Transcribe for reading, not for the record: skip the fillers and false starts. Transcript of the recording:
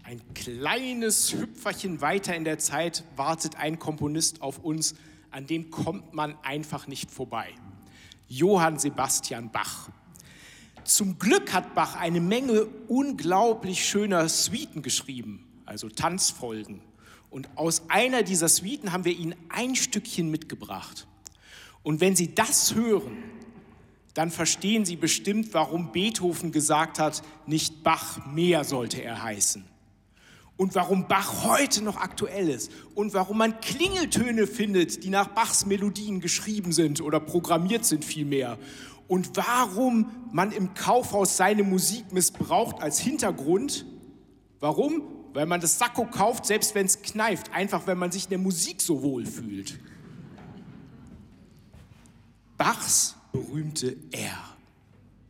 Ein kleines Hüpferchen weiter in der Zeit wartet ein Komponist auf uns, an dem kommt man einfach nicht vorbei. Johann Sebastian Bach. Zum Glück hat Bach eine Menge unglaublich schöner Suiten geschrieben, also Tanzfolgen. Und aus einer dieser Suiten haben wir Ihnen ein Stückchen mitgebracht. Und wenn Sie das hören, dann verstehen Sie bestimmt, warum Beethoven gesagt hat, nicht Bach mehr sollte er heißen. Und warum Bach heute noch aktuell ist. Und warum man Klingeltöne findet, die nach Bachs Melodien geschrieben sind oder programmiert sind vielmehr. Und warum man im Kaufhaus seine Musik missbraucht als Hintergrund. Warum? Weil man das Sakko kauft, selbst wenn es kneift. Einfach, wenn man sich in der Musik so wohl fühlt. Bachs berühmte R.